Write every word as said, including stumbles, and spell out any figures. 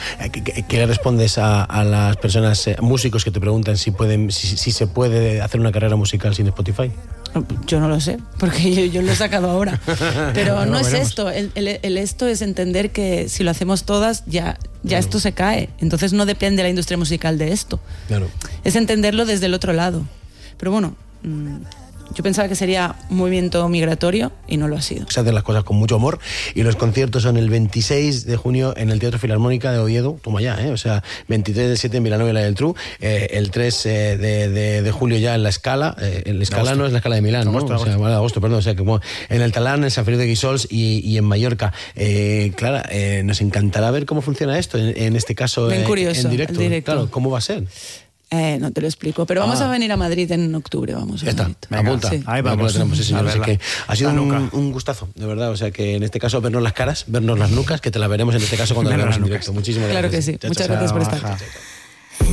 ¿Qué, qué, qué le respondes a, a las personas, eh, músicos que te preguntan si pueden, si, si se puede hacer una carrera musical sin Spotify? Yo no lo sé, porque yo, yo lo he sacado ahora. Pero bueno, no es veremos. esto. El, el, el esto es entender que si lo hacemos todas, ya, ya Claro. esto se cae. Entonces no depende la industria musical de esto. Claro. Es entenderlo desde el otro lado. Pero bueno, mmm, yo pensaba que sería un movimiento migratorio y no lo ha sido. Se hacen las cosas con mucho amor y los conciertos son el veintiséis de junio en el Teatro Filarmónica de Oviedo, toma ya, ¿eh? O sea, veintitrés del siete en Vilanova y la Geltrú, eh, el tres eh, de, de, de julio ya en la Scala, eh, en la Scala no es la Scala de Milán, agosto, ¿no? agosto. O sea, bueno, agosto, perdón, o sea, que como en el Talán, en San Felipe de Guíxols y, y en Mallorca. Eh, Clara, eh, nos encantará ver cómo funciona esto, en, en este caso Bien eh, curioso, en directo. el directo. Claro, ¿cómo va a ser? Eh, no te lo explico, pero vamos Ah. a venir a Madrid en octubre, vamos a Ya está, Madrid. Venga, apunta. sí. Ahí Bueno, vamos. pues lo tenemos, sí, señor. A Así verla. que ha sido La un, nuca. un gustazo, de verdad. O sea, que en este caso vernos las caras, vernos las nucas, que te las veremos en este caso cuando las Vernos veamos en las directo. Muchísimas Claro gracias. que sí. Chao, Muchas chao. gracias por Chao, estar. Baja.